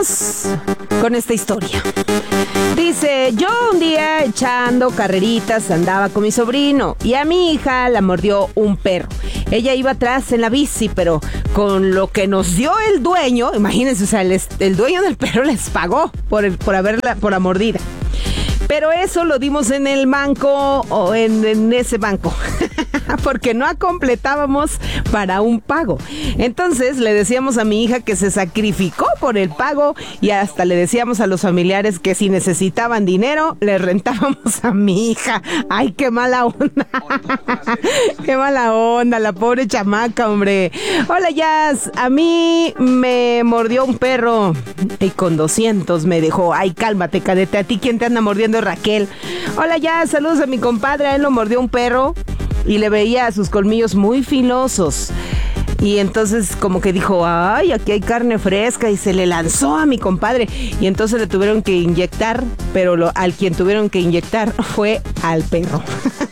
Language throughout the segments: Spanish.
con esta historia. Dice, yo un día echando carreritas andaba con mi sobrino y a mi hija la mordió un perro. Ella iba atrás en la bici, pero con lo que nos dio el dueño, imagínense, o sea, el dueño del perro les pagó por la mordida. Pero eso lo dimos en el banco o en ese banco, porque no completábamos para un pago. Entonces le decíamos a mi hija que se sacrificó por el pago y hasta le decíamos a los familiares que si necesitaban dinero, le rentábamos a mi hija. ¡Ay, qué mala onda! ¡Qué mala onda, la pobre chamaca, hombre! Hola, Jazz. A mí me mordió un perro y con 200 me dejó. ¡Ay, cálmate, cadete! ¿A ti quién te anda mordiendo? Raquel. Hola, ya, saludos a mi compadre. A él lo mordió un perro y le veía sus colmillos muy filosos. Y entonces como que dijo, ay, aquí hay carne fresca, y se le lanzó a mi compadre. Y entonces le tuvieron que inyectar, pero al quien tuvieron que inyectar fue al perro.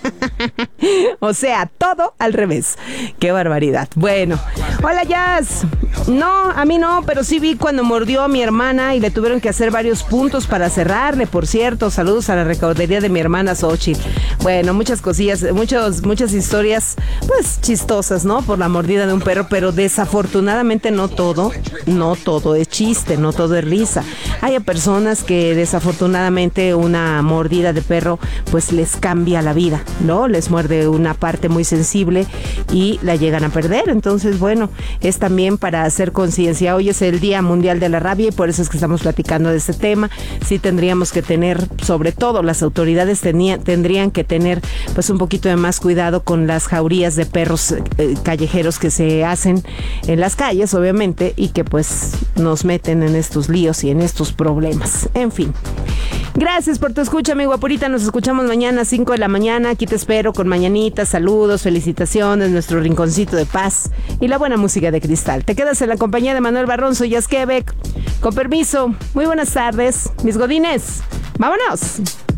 O sea, todo al revés. ¡Qué barbaridad! Bueno, hola, Jazz. No, a mí no, pero sí vi cuando mordió a mi hermana y le tuvieron que hacer varios puntos para cerrarle, por cierto. Saludos a la recaudería de mi hermana Xochitl. Bueno, muchas cosillas, muchas historias, pues, chistosas, ¿no? Por la mordida de un perro, pero desafortunadamente no todo es chiste, no todo es risa. Hay personas que desafortunadamente una mordida de perro, pues, les cambia la vida, ¿no? Les muerde una parte muy sensible y la llegan a perder. Entonces, bueno, es también para hacer conciencia. Hoy es el Día Mundial de la Rabia y por eso es que estamos platicando de este tema. Sí tendríamos que tener, sobre todo las autoridades tendrían que tener pues un poquito de más cuidado con las jaurías de perros callejeros que se hacen en las calles, obviamente, y que pues nos meten en estos líos y en estos problemas. En fin. Gracias por tu escucha, mi guapurita. Nos escuchamos mañana a 5 de la mañana. Aquí te espero con mañanitas, saludos, felicitaciones, nuestro rinconcito de paz y la buena música de Cristal. Te quedas en la compañía de Manuel Barronzo y Jazz Quebec. Con permiso, muy buenas tardes, mis godines. ¡Vámonos!